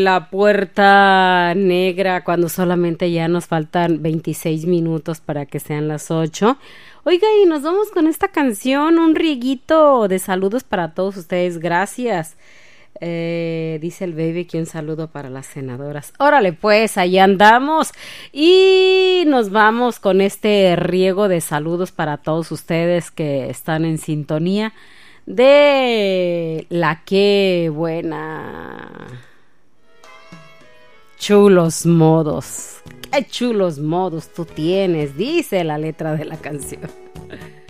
La puerta negra cuando solamente ya nos faltan 26 minutos para que sean las 8. Oiga, y nos vamos con esta canción, un rieguito de saludos para todos ustedes, gracias. Dice el baby que un saludo para las senadoras. Órale pues, ahí andamos y nos vamos con este riego de saludos para todos ustedes que están en sintonía de la que buena. Chulos modos. Qué chulos modos tú tienes, dice la letra de la canción.